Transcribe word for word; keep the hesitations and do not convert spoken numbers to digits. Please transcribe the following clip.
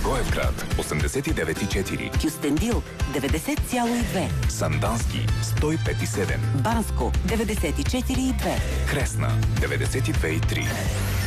Благоевград осемдесет и девет и четири, Кюстендил деветдесет цяло и две, Сандански сто и пет и седем, Банско деветдесет и четири и две, Кресна деветдесет и две и три.